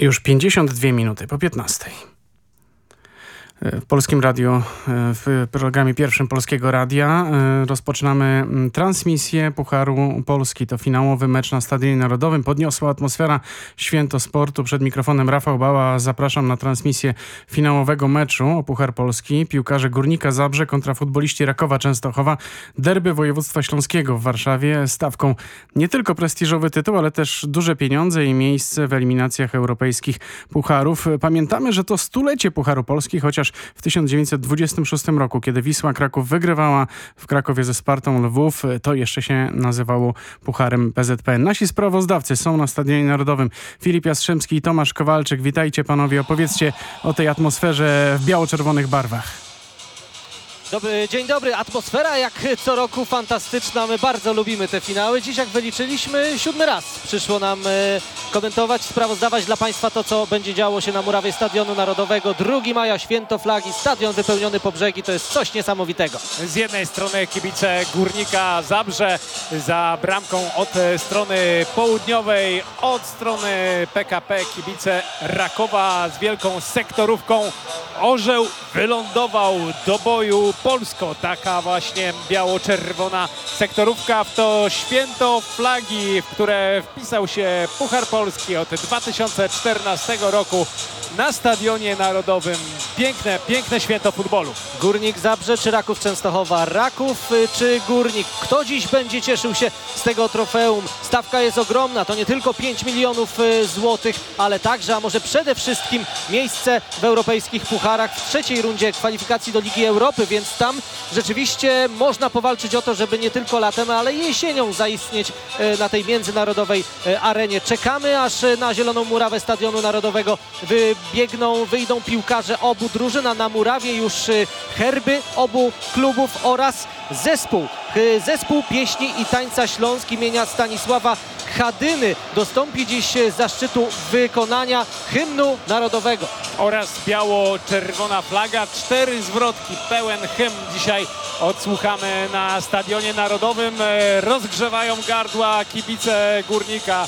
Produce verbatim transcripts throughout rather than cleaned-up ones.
Już pięćdziesiąt dwie minuty po piętnastej. W Polskim Radiu, w programie pierwszym Polskiego Radia rozpoczynamy transmisję Pucharu Polski. To finałowy mecz na Stadionie Narodowym. Podniosła atmosfera, święto sportu. Przed mikrofonem Rafał Bała. Zapraszam na transmisję finałowego meczu o Puchar Polski. Piłkarze Górnika Zabrze kontra futboliści Rakowa Częstochowa. Derby województwa śląskiego w Warszawie. Stawką nie tylko prestiżowy tytuł, ale też duże pieniądze i miejsce w eliminacjach europejskich pucharów. Pamiętamy, że to stulecie Pucharu Polski, chociaż w tysiąc dziewięćset dwudziestym szóstym roku, kiedy Wisła Kraków wygrywała w Krakowie ze Spartą Lwów, to jeszcze się nazywało Pucharem P Z P N. Nasi sprawozdawcy są na Stadionie Narodowym. Filip Jastrzębski i Tomasz Kowalczyk. Witajcie panowie, opowiedzcie o tej atmosferze w biało-czerwonych barwach. Dobry, dzień dobry. Atmosfera jak co roku fantastyczna. My bardzo lubimy te finały. Dziś, jak wyliczyliśmy, siódmy raz przyszło nam e, komentować, sprawozdawać dla Państwa to, co będzie działo się na murawie Stadionu Narodowego. drugiego maja, święto flagi, stadion wypełniony po brzegi. To jest coś niesamowitego. Z jednej strony kibice Górnika Zabrze, za bramką od strony południowej, od strony P K P kibice Rakowa z wielką sektorówką. Orzeł wylądował do boju Polsko. Taka właśnie biało-czerwona sektorówka. W to święto flagi, w które wpisał się Puchar Polski od dwa tysiące czternastego roku na Stadionie Narodowym. Piękne, piękne święto futbolu. Górnik Zabrze czy Raków Częstochowa? Raków czy Górnik? Kto dziś będzie cieszył się z tego trofeum? Stawka jest ogromna. To nie tylko pięć milionów złotych, ale także, a może przede wszystkim miejsce w europejskich pucharach w trzeciej rundzie kwalifikacji do Ligi Europy, więc tam rzeczywiście można powalczyć o to, żeby nie tylko latem, ale jesienią zaistnieć na tej międzynarodowej arenie. Czekamy, aż na zieloną murawę Stadionu Narodowego wybiegną, wyjdą piłkarze obu drużyn, a na murawie już herby obu klubów oraz zespół. Zespół pieśni i tańca Śląsk imienia Stanisława Chadyny dostąpi dziś zaszczytu wykonania hymnu narodowego. Oraz biało-czerwona flaga. Cztery zwrotki, pełen hymn dzisiaj odsłuchamy na Stadionie Narodowym. Rozgrzewają gardła kibice Górnika,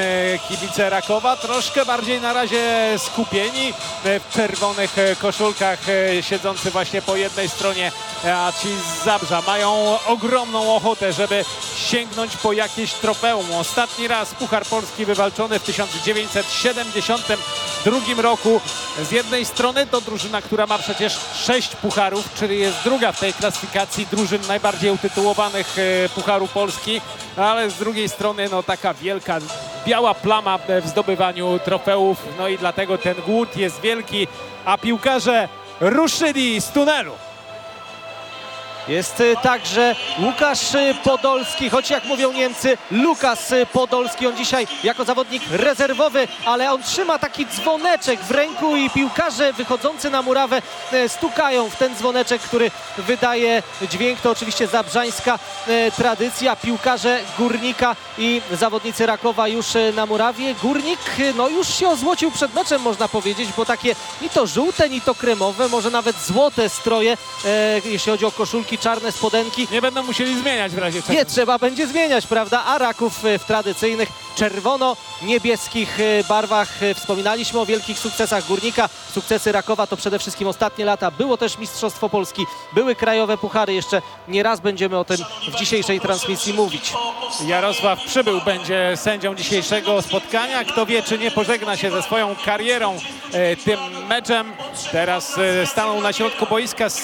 kibice Rakowa. Troszkę bardziej na razie skupieni w czerwonych koszulkach, siedzący właśnie po jednej stronie, a ci z Zabrza mają ogromną ochotę, żeby sięgnąć po jakieś trofeum. Ostatni raz Puchar Polski wywalczony w tysiąc dziewięćset siedemdziesiątym drugim roku. Z jednej strony to drużyna, która ma przecież sześć pucharów, czyli jest druga w tej klasyfikacji drużyn najbardziej utytułowanych Pucharu Polski, ale z drugiej strony no taka wielka biała plama w zdobywaniu trofeów, no i dlatego ten głód jest wielki, a piłkarze ruszyli z tunelu. Jest także Łukasz Podolski, choć jak mówią Niemcy, Lukas Podolski. On dzisiaj jako zawodnik rezerwowy, ale on trzyma taki dzwoneczek w ręku i piłkarze wychodzący na murawę stukają w ten dzwoneczek, który wydaje dźwięk. To oczywiście zabrzańska tradycja. Piłkarze Górnika i zawodnicy Rakowa już na murawie. Górnik no już się ozłocił przed meczem, można powiedzieć, bo takie ni to żółte, ni to kremowe, może nawet złote stroje, jeśli chodzi o koszulki, czarne spodenki. Nie będą musieli zmieniać w razie czego. Nie trzeba będzie zmieniać, prawda? A Raków w tradycyjnych czerwono-niebieskich barwach. Wspominaliśmy o wielkich sukcesach Górnika. Sukcesy Rakowa to przede wszystkim ostatnie lata. Było też Mistrzostwo Polski, były krajowe puchary. Jeszcze nie raz będziemy o tym w dzisiejszej transmisji mówić. Jarosław Przybył będzie sędzią dzisiejszego spotkania. Kto wie, czy nie pożegna się ze swoją karierą e, tym meczem. Teraz e, stanął na środku boiska z